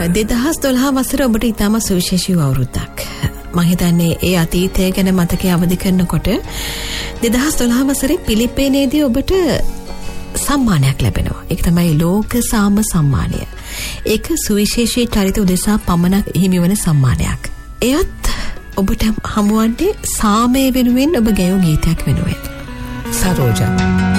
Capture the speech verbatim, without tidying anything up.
දෙදහස් දොළහ වසර ඔබට ඉතාම සුවිශේෂී අවුරුද්දක්. මම හිතන්නේ ඒ අතීතය ගැන මතකයේ අවදි කරනකොට දෙදහස් දොළහ වසරේ පිලිප්පිනයේදී ඔබට සම්මානයක් ලැබෙනවා. ඒක තමයි ලෝක සාම සම්මානය. ඒක සුවිශේෂී චරිත උදෙසා පමණක් හිමිවන සම්මානයක්. එයත් ඔබට හමුවන්නේ සාමය වෙනුවෙන් ඔබ ගැයූ ගීතයක් වෙනුවෙන්. සරෝජා